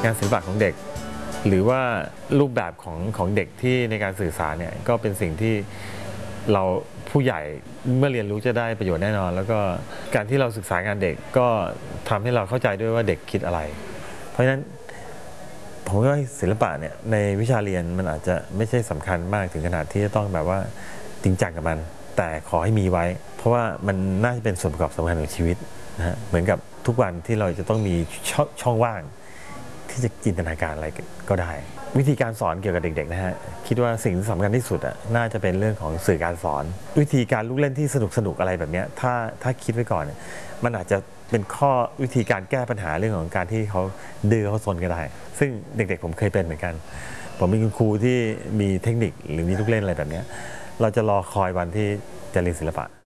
งานศิลปะของเด็กหรือว่ารูปแบบของเด็กที่ในการสื่อสารเนี่ยก็เป็นสิ่งที่เราผู้ใหญ่เมื่อเรียนรู้จะได้ประโยชน์แน่นอนแล้วก็การที่เราศึกษางานเด็กก็ทำให้เราเข้าใจด้วยว่าเด็กคิดอะไรเพราะฉะนั้นผมว่าศิลปะเนี่ยในวิชาเรียนมันอาจจะไม่ใช่สำคัญมากถึงขนาดที่จะต้องแบบว่าจริงจังกับมันแต่ขอให้มีไว้เพราะว่ามันน่าจะเป็นส่วนประกอบสำคัญของชีวิตนะฮะเหมือนกับทุกวันที่เราจะต้องมีช่องว่างที่จะจินตนาการอะไรก็ได้วิธีการสอนเกี่ยวกับเด็กๆนะฮะคิดว่าสิ่งที่สำคัญที่สุดน่าจะเป็นเรื่องของสื่อการสอนวิธีการลูกเล่นที่สนุกอะไรแบบนี้ถ้าคิดไว้ก่อนเนี่ยมันอาจจะเป็นข้อวิธีการแก้ปัญหาเรื่องของการที่เขาดื้อเขาซนก็ได้ซึ่งเด็กๆผมเคยเป็นเหมือนกันผมมีคุณครูที่มีเทคนิคหรือมีลูกเล่นอะไรแบบนี้เราจะรอคอยวันที่จะเรียนศิลปะ